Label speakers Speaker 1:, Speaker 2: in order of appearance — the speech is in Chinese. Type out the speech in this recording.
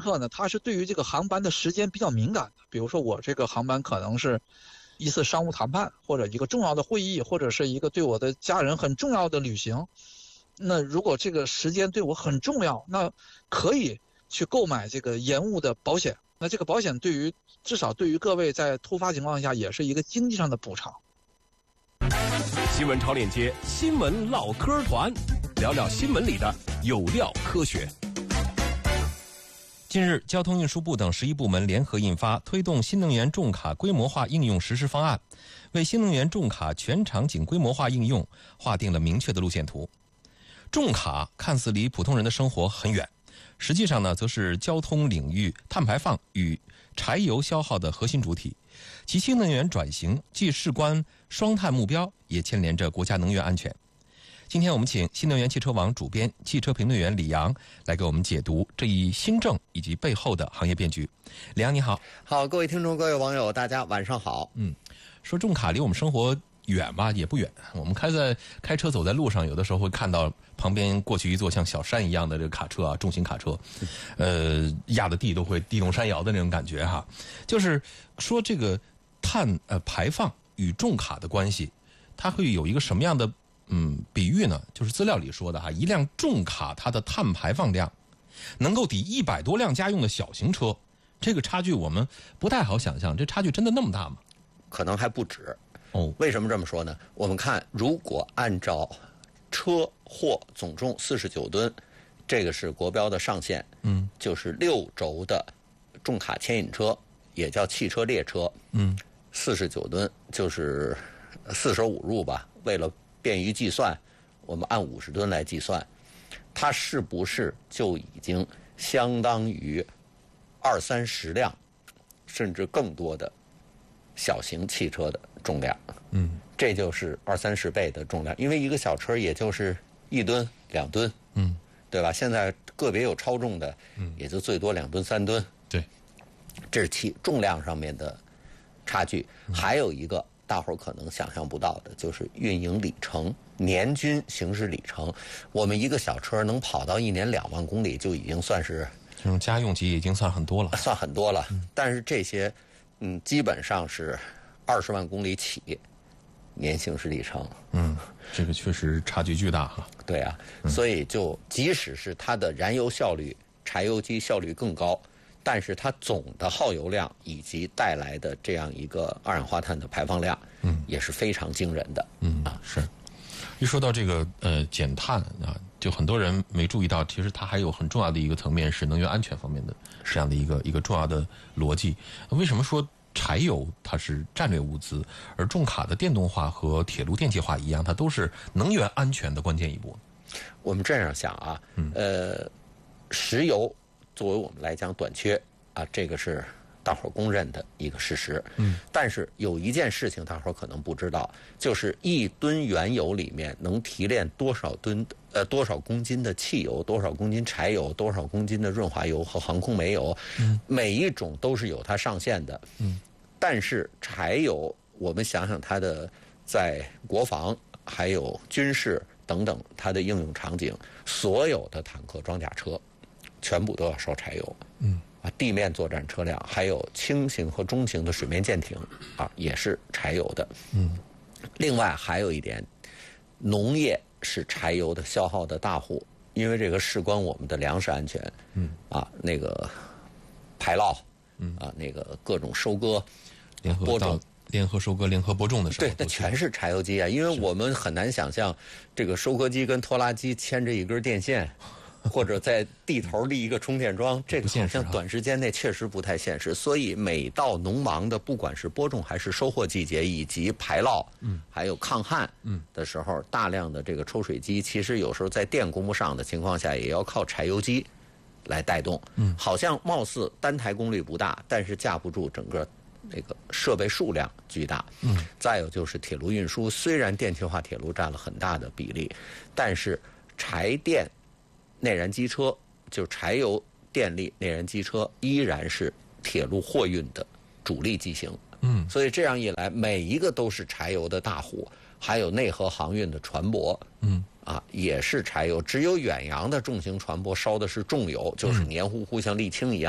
Speaker 1: 客呢，他是对于这个航班的时间比较敏感的。比如说我这个航班可能是一次商务谈判，或者一个重要的会议，或者是一个对我的家人很重要的旅行。那如果这个时间对我很重要，那可以去购买这个延误的保险。那这个保险至少对于各位在突发情况下也是一个经济上的补偿。
Speaker 2: 新闻超链接，新闻唠嗑团，聊聊新闻里的有料科学。
Speaker 3: 近日，交通运输部等11部门联合印发《推动新能源重卡规模化应用实施方案》，为新能源重卡全场景规模化应用划定了明确的路线图。重卡看似离普通人的生活很远，实际上呢，则是交通领域碳排放与柴油消耗的核心主体。其新能源转型既事关双碳目标，也牵连着国家能源安全。今天我们请新能源汽车网主编、汽车评论员李阳来给我们解读这一新政以及背后的行业变局。李阳你好。
Speaker 4: 好，各位听众、各位网友，大家晚上好。
Speaker 3: 说重卡离我们生活远吧，也不远。我们开车走在路上，有的时候会看到旁边过去一座像小山一样的这个卡车啊，重型卡车，压的地都会地动山摇的那种感觉哈。就是说这个碳排放与重卡的关系，它会有一个什么样的比喻呢？就是资料里说的哈，一辆重卡它的碳排放量能够抵100多辆家用的小型车，这个差距我们不太好想象，这差距真的那么大吗？
Speaker 4: 可能还不止。
Speaker 3: 为
Speaker 4: 什么这么说呢？我们看，如果按照车货总重49吨，这个是国标的上限，就是6轴的重卡牵引车，也叫汽车列车，49吨就是45入吧。为了便于计算，我们按50吨来计算，它是不是就已经相当于20-30辆甚至更多的小型汽车的重量？这就是20-30倍的重量，因为一个小车也就是1吨、2吨，对吧？现在个别有超重的，也就最多2吨、3吨。
Speaker 3: 对，
Speaker 4: 这是重量上面的差距。还有一个大伙儿可能想象不到的，就是运营里程，年均行驶里程。我们一个小车能跑到1年2万公里，就已经算是
Speaker 3: 这种家用级已经算很多了，
Speaker 4: 但是这些，基本上是20万公里起年行驶里程。
Speaker 3: 这个确实差距巨大哈。
Speaker 4: 对啊，所以就即使是它的燃油效率，柴油机效率更高，但是它总的耗油量以及带来的这样一个二氧化碳的排放量，也是非常惊人的。
Speaker 3: 是。一说到这个减碳啊，就很多人没注意到，其实它还有很重要的一个层面是能源安全方面的这样的一个重要的逻辑。为什么说柴油它是战略物资，而重卡的电动化和铁路电气化一样，它都是能源安全的关键一步？
Speaker 4: 我们这样想啊，石油作为我们来讲短缺啊，这个是大伙儿公认的一个事实。但是有一件事情大伙儿可能不知道，就是1吨原油里面能提炼多少公斤的汽油，多少公斤柴油，多少公斤的润滑油和航空煤油，每一种都是有它上限的。但是柴油，我们想想它的在国防还有军事等等它的应用场景，所有的坦克装甲车全部都要烧柴油。地面作战车辆还有轻型和中型的水面舰艇啊，也是柴油的。另外还有一点，农业是柴油的消耗的大户，因为这个事关我们的粮食安全。那个排涝，那个各种收割、播种。
Speaker 3: 联合收割、联合播种的时候，
Speaker 4: 对，那全是柴油机啊！因为我们很难想象，这个收割机跟拖拉机牵着一根电线，或者在地头立一个充电桩，这个好像短时间内确实不太现实。所以每到农忙的，不管是播种还是收获季节，以及排涝，还有抗旱，的时候，大量的这个抽水机，其实有时候在电供不上的情况下，也要靠柴油机来带动。好像貌似单台功率不大，但是架不住整个那个设备数量巨大。再有就是铁路运输，虽然电气化铁路占了很大的比例，但是柴电内燃机车，就柴油电力内燃机车依然是铁路货运的主力机型。所以这样一来，每一个都是柴油的大户，还有内河航运的船舶，也是柴油。只有远洋的重型船舶烧的是重油，就是黏糊糊像沥青一样。